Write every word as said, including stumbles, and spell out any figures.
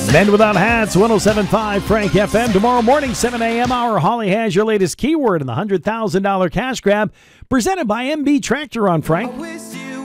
Men Without Hats, one oh seven point five Frank F M. Tomorrow morning, seven a.m. hour, Holly has your latest keyword in the one hundred thousand dollars cash grab presented by M B Tractor on Frank.